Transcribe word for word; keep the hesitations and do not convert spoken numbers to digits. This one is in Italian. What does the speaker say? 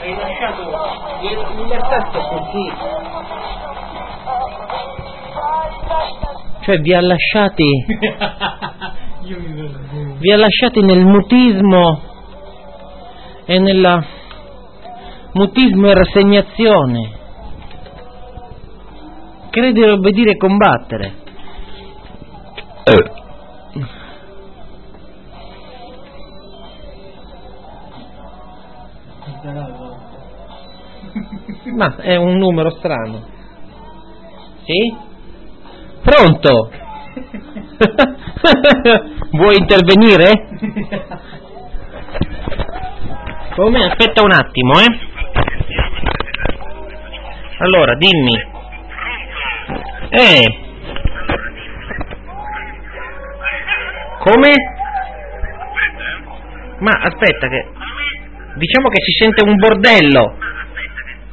hai lasciato libertà così. Cioè vi ha lasciati vi ha lasciati nel mutismo e nella mutismo e rassegnazione. Credere, obbedire e combattere. Ma è un numero strano. Sì? Pronto? Vuoi intervenire? Come? Aspetta un attimo, eh. Allora, dimmi. Eh. Come? Ma aspetta che... Diciamo che si sente un bordello.